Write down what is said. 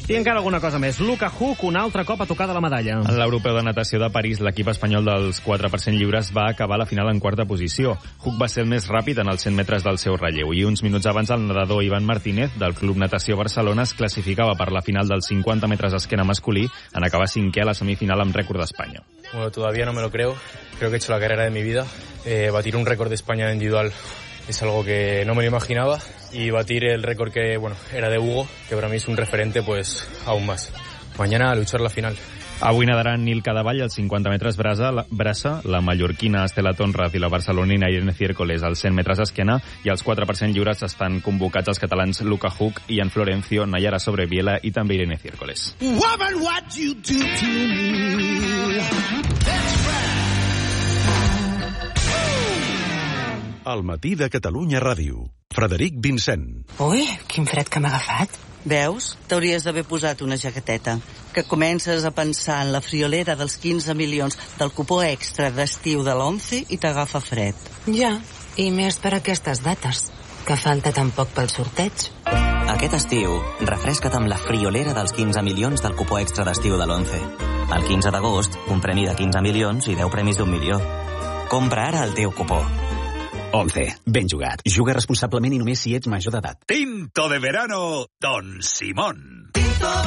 I encara alguna cosa més. Luka Huk, un altre cop a tocar de la medalla. En l'Europeu de Natació de París, l'equip espanyol dels 4% lliures va acabar la final en quarta posició. Huk va ser el més ràpid en els 100 metres del seu relleu i uns minuts abans el nedador Ivan Martínez del Club Natació Barcelona es classificava per la final dels 50 metres esquena masculí en acabar 5è a la semifinal amb rècord d'Espanya. Bueno, todavía no me lo creo. Creo que he hecho la carrera de mi vida. Batir un récord de España individual es algo que no me lo imaginaba, y batir el récord que, bueno, era de Hugo, que para mí es un referente, pues aún más. Mañana a luchar la final. Avui nadaran Nil Cadevall als 50 metres braça, la mallorquina Estela Tonraz i la barcelonina Irene Ciércoles als 100 metres esquena, i als 4% lliures estan convocats els catalans Luka Huk, Ian Florencio, Nayara Sobreviela i també Irene Ciércoles. Al matí de Catalunya Ràdio. Frederic Vincent. Ui, quin fred que m'ha agafat. Veus? T'hauries d'haver posat una jaqueteta. Que comences a pensar en la friolera dels 15 milions del cupó extra d'estiu de l'11 i t'agafa fred. Ja, i més per aquestes dates, que falta tan poc pel sorteig. Aquest estiu, refresca't amb la friolera dels 15 milions del cupó extra d'estiu de l'11. El 15 d'agost, un premi de 15 milions i 10 premis d'1 milió. Compra ara el teu cupó. 11. Ben jugat. Juga responsablement i només si ets major d'edat. Tinto de verano, Don Simón.